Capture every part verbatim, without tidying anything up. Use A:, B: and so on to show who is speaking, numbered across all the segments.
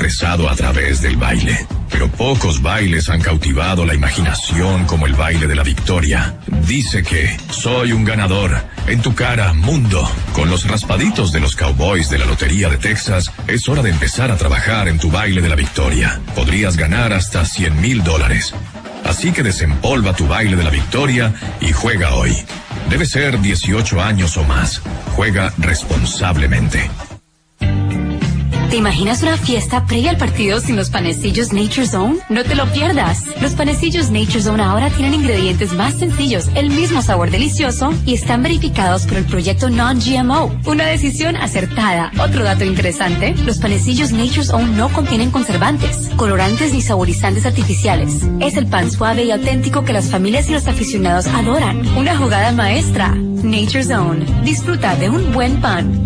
A: expresado a través del baile. Pero pocos bailes han cautivado la imaginación como el baile de la victoria. Dice que soy un ganador. En tu cara, mundo. Con los raspaditos de los Cowboys de la Lotería de Texas, es hora de empezar a trabajar en tu baile de la victoria. Podrías ganar hasta cien mil dólares. Así que desempolva tu baile de la victoria y juega hoy. Debe ser dieciocho años o más. Juega responsablemente.
B: ¿Te imaginas una fiesta previa al partido sin los panecillos Nature Zone? No te lo pierdas. Los panecillos Nature Zone ahora tienen ingredientes más sencillos, el mismo sabor delicioso y están verificados por el proyecto Non-G M O. Una decisión acertada. Otro dato interesante, los panecillos Nature Zone no contienen conservantes, colorantes ni saborizantes artificiales. Es el pan suave y auténtico que las familias y los aficionados adoran. Una jugada maestra. Nature Zone. Disfruta de un buen pan.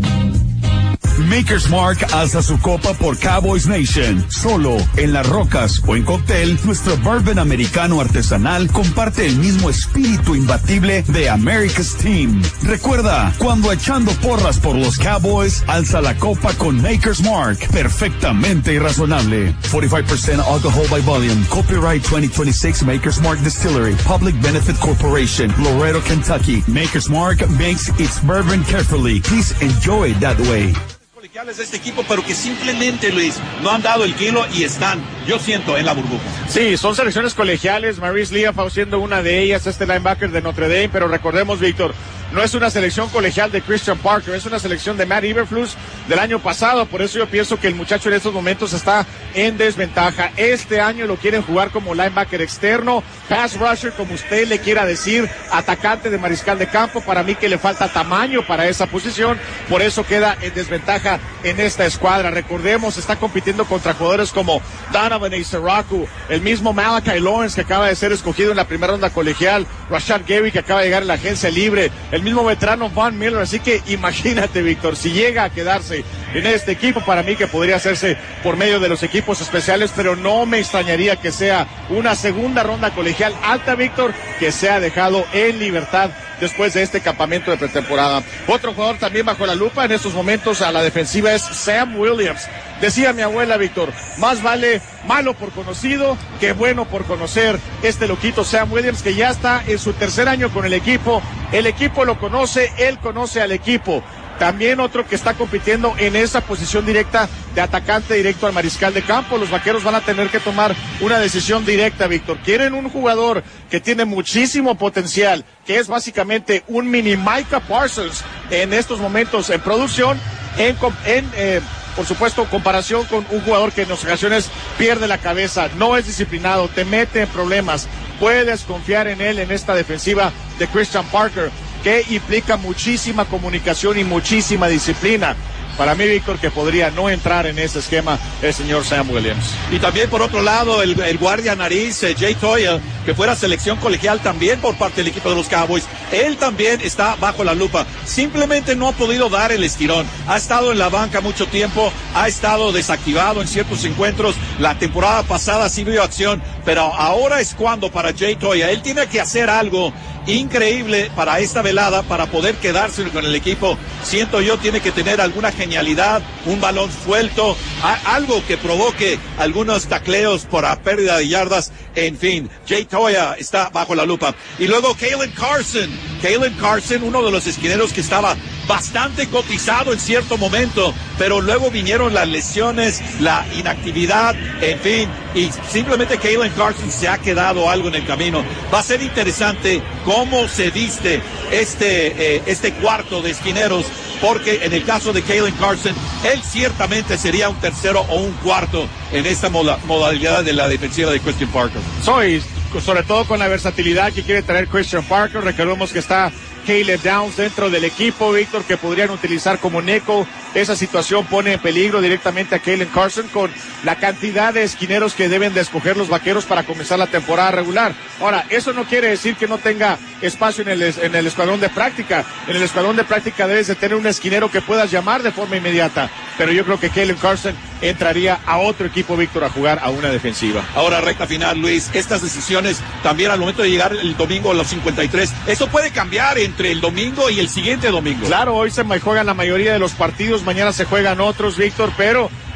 C: Maker's Mark alza su copa por Cowboys Nation. Solo en Las Rocas o en cóctel, nuestro bourbon americano artesanal comparte el mismo espíritu imbatible de America's Team. Recuerda, cuando echando porras por los Cowboys, alza la copa con Maker's Mark. Perfectamente irrazonable. forty-five percent alcohol by volume. Copyright twenty twenty-six Maker's Mark Distillery. Public Benefit Corporation. Loretto, Kentucky. Maker's Mark makes its bourbon carefully. Please enjoy it that way.
D: De este equipo, pero que simplemente, Luis, no han dado el kilo y están, yo siento, en la burbuja.
E: Sí, son selecciones colegiales. Maurice Leafau siendo una de ellas, este linebacker de Notre Dame, pero recordemos, Víctor, no es una selección colegial de Christian Parker, es una selección de Matt Eberflus del año pasado. Por eso yo pienso que el muchacho en estos momentos está en desventaja. Este año lo quieren jugar como linebacker externo, pass rusher, como usted le quiera decir, atacante de mariscal de campo. Para mí que le falta tamaño para esa posición, por eso queda en desventaja en esta escuadra. Recordemos, está compitiendo contra jugadores como Donovan Isaraku, el mismo Malachi Lawrence, que acaba de ser escogido en la primera ronda colegial, Rashad Gary, que acaba de llegar en la agencia libre, el mismo veterano Von Miller. Así que imagínate, Víctor, si llega a quedarse en este equipo, para mí que podría hacerse por medio de los equipos especiales, pero no me extrañaría que sea una segunda ronda colegial alta, Víctor, que sea dejado en libertad después de este campamento de pretemporada. Otro jugador también bajo la lupa en estos momentos a la defensiva es Sam Williams. Decía mi abuela, Víctor, más vale malo por conocido que bueno por conocer. Este loquito Sam Williams, que ya está en su tercer año con el equipo, el equipo lo conoce, él conoce al equipo. También otro que está compitiendo en esa posición directa de atacante directo al mariscal de campo. Los vaqueros van a tener que tomar una decisión directa, Víctor. Quieren un jugador que tiene muchísimo potencial, que es básicamente un mini Micah Parsons en estos momentos en producción, en, en eh, por supuesto, comparación con un jugador que en ocasiones pierde la cabeza, no es disciplinado, te mete en problemas. Puedes confiar en él en esta defensiva de Christian Parker, que implica muchísima comunicación y muchísima disciplina. Para mí, Víctor, que podría no entrar en ese esquema el señor Sam Williams.
D: Y también, por otro lado, el, el guardia nariz, eh, Jay Toya, que fuera selección colegial también por parte del equipo de los Cowboys. Él también está bajo la lupa. Simplemente no ha podido dar el estirón. Ha estado en la banca mucho tiempo, ha estado desactivado en ciertos encuentros. La temporada pasada sí vio acción, pero ahora es cuando para Jay Toya. Él tiene que hacer algo increíble para esta velada, para poder quedarse con el equipo. Siento yo, tiene que tener alguna genialidad, un balón suelto, a, algo que provoque algunos tacleos por la pérdida de yardas. En fin, Jay Toya está bajo la lupa. Y luego Kalen Carson, Kalen Carson, uno de los esquineros que estaba bastante cotizado en cierto momento, pero luego vinieron las lesiones, la inactividad, en fin, y simplemente Kalen Carson se ha quedado algo en el camino. Va a ser interesante cómo se viste este, eh, este cuarto de esquineros, porque en el caso de Kalen Carson, él ciertamente sería un tercero o un cuarto en esta moda, modalidad de la defensiva de Christian Parker.
E: Soy, sobre todo con la versatilidad que quiere traer Christian Parker. Recordemos que está Caleb Downs dentro del equipo, Víctor, que podrían utilizar como nickel. Esa situación pone en peligro directamente a Kalen Carson con la cantidad de esquineros que deben de escoger los vaqueros para comenzar la temporada regular. Ahora, eso no quiere decir que no tenga espacio en el, en el escuadrón de práctica. En el escuadrón de práctica debes de tener un esquinero que puedas llamar de forma inmediata. Pero yo creo que Kalen Carson entraría a otro equipo, Víctor, a jugar a una defensiva.
D: Ahora, recta final, Luis, estas decisiones también al momento de llegar el domingo a los cincuenta y tres, eso puede cambiar entre el domingo y el siguiente domingo.
E: Claro, hoy se juegan la mayoría de los partidos, mañana se juegan otros, Víctor, pero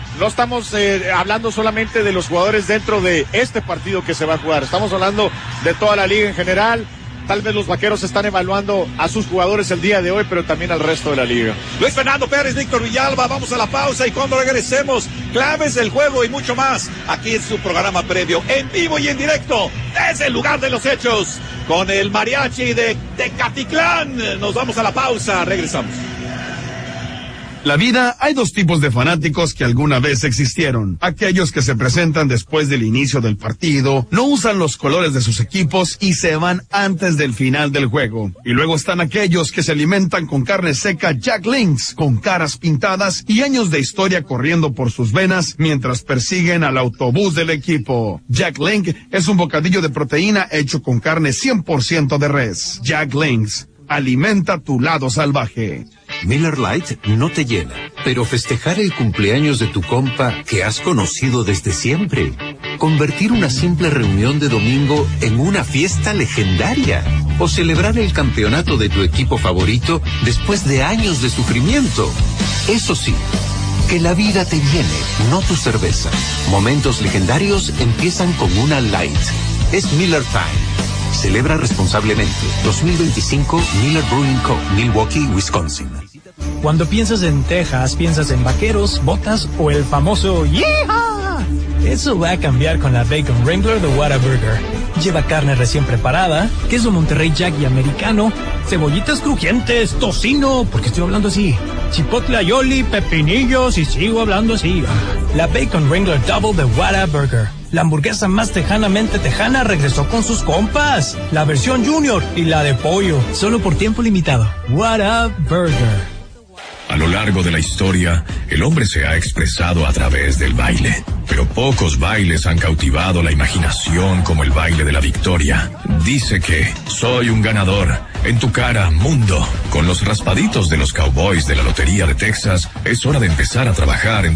E: no estamos eh, hablando solamente de los jugadores dentro de este partido que se va a jugar, estamos hablando de toda la liga en general. Tal vez los Vaqueros están evaluando a sus jugadores el día de hoy, pero también al resto de la liga.
D: Luis Fernando Pérez, Víctor Villalba, vamos a la pausa y cuando regresemos, claves del juego y mucho más, aquí en su programa previo, en vivo y en directo, desde el lugar de los hechos, con el mariachi de Tecatitlán. Nos vamos a la pausa, regresamos.
C: La vida, hay dos tipos de fanáticos que alguna vez existieron. Aquellos que se presentan después del inicio del partido, no usan los colores de sus equipos y se van antes del final del juego. Y luego están aquellos que se alimentan con carne seca Jack Links, con caras pintadas y años de historia corriendo por sus venas mientras persiguen al autobús del equipo. Jack Link es un bocadillo de proteína hecho con carne cien por ciento de res. Jack Links, alimenta tu lado salvaje.
F: Miller Lite no te llena, pero festejar el cumpleaños de tu compa que has conocido desde siempre. Convertir una simple reunión de domingo en una fiesta legendaria. O celebrar el campeonato de tu equipo favorito después de años de sufrimiento. Eso sí, que la vida te llene, no tu cerveza. Momentos legendarios empiezan con una Light. Es Miller Time. Celebra responsablemente. dos mil veinticinco Miller Brewing Co., Milwaukee, Wisconsin.
G: Cuando piensas en Texas, piensas en vaqueros, botas o el famoso ¡Yeehaw! Eso va a cambiar con la Bacon Wrangler de Whataburger. Lleva carne recién preparada, queso Monterrey Jack y americano, cebollitas crujientes, tocino, porque estoy hablando así, chipotle aioli, pepinillos y sigo hablando así. La Bacon Wrangler Double de Whataburger. La hamburguesa más tejanamente tejana regresó con sus compas. La versión Junior y la de pollo, solo por tiempo limitado. Whataburger.
A: A lo largo de la historia, el hombre se ha expresado a través del baile. Pero pocos bailes han cautivado la imaginación como el baile de la victoria. Dice que soy un ganador. En tu cara, mundo. Con los raspaditos de los Cowboys de la Lotería de Texas, es hora de empezar a trabajar en